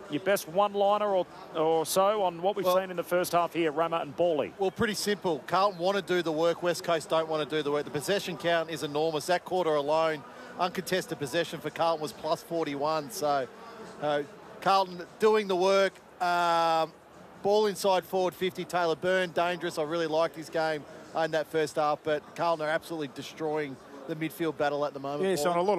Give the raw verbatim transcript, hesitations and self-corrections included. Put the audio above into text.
your best one-liner or, or so on what we've well, seen in the first half here, Rama and Bawley? Well, pretty simple. Carlton want to do the work. West Coast don't want to do the work. The possession count is enormous. That quarter alone, uncontested possession for Carlton was plus forty-one. So uh, Carlton doing the work. Um, ball inside forward fifty. Taylor Byrne, dangerous. I really liked his game in that first half, but Carlton are absolutely destroying the midfield battle at the moment. Yeah, so on a lot